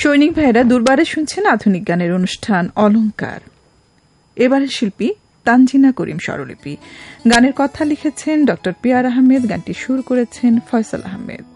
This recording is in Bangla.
সৈনিক ভাইরা দুর্বারে শুনছেন আধুনিক গানের অনুষ্ঠান অলংকার। এবারের শিল্পী তানজিনা করিম স্বরলিপি। গানের কথা লিখেছেন ড পিয়ার আহমেদ, গানটি সুর করেছেন ফয়সাল আহমেদ।